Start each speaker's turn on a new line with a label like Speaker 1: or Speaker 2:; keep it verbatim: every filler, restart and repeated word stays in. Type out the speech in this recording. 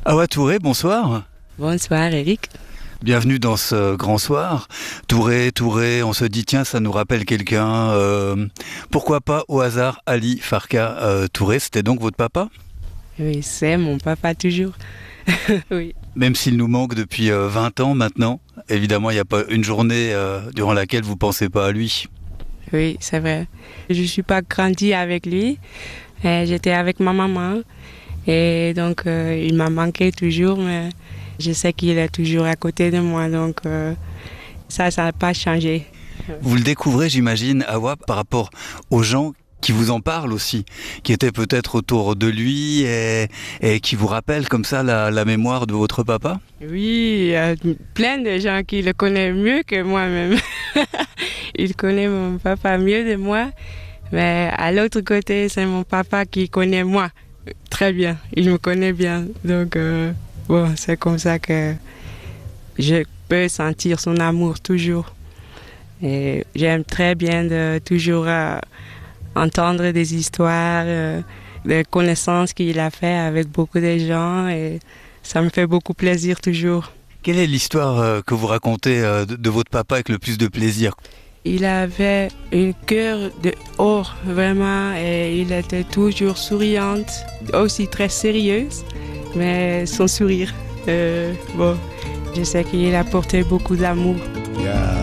Speaker 1: Awa Touré, bonsoir.
Speaker 2: Bonsoir Eric.
Speaker 1: Bienvenue dans ce grand soir. Touré, Touré, on se dit tiens, ça nous rappelle quelqu'un. Euh, pourquoi pas au hasard Ali Farka euh, Touré, c'était donc votre papa?
Speaker 2: Oui, c'est mon papa toujours. Oui.
Speaker 1: Même s'il nous manque depuis euh, vingt ans maintenant, évidemment, il n'y a pas une journée euh, durant laquelle vous ne pensez pas à lui.
Speaker 2: Oui, c'est vrai. Je ne suis pas grandie avec lui. Et j'étais avec ma maman. Et donc, euh, il m'a manqué toujours, mais je sais qu'il est toujours à côté de moi. Donc, euh, ça, ça n'a pas changé.
Speaker 1: Vous le découvrez, j'imagine, Awa, par rapport aux gens qui vous en parlent aussi, qui étaient peut-être autour de lui et, et qui vous rappellent comme ça la, la mémoire de votre papa?
Speaker 2: Oui, il y a plein de gens qui le connaissent mieux que moi-même. Il connaît mon papa mieux de moi, mais à l'autre côté, c'est mon papa qui connaît moi très bien. Il me connaît bien, donc euh, bon, c'est comme ça que je peux sentir son amour toujours. Et j'aime très bien de toujours euh, entendre des histoires, euh, des connaissances qu'il a fait avec beaucoup de gens, et ça me fait beaucoup plaisir toujours.
Speaker 1: Quelle est l'histoire euh, que vous racontez euh, de, de votre papa avec le plus de plaisir?
Speaker 2: Il avait un cœur d'or, vraiment, et il était toujours souriante, aussi très sérieuse, mais son sourire, euh, bon, je sais qu'il apportait beaucoup d'amour.
Speaker 3: Yeah.